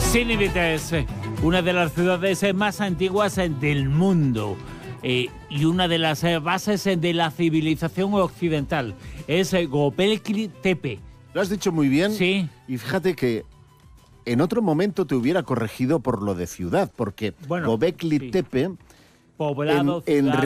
Cnidita es una de las ciudades más antiguas del mundo y una de las bases de la civilización occidental. Es Göbekli Tepe. Lo has dicho muy bien. Sí. Y fíjate que en otro momento te hubiera corregido por lo de ciudad, porque Bueno, Göbekli sí. Tepe Poblado, en ciudad.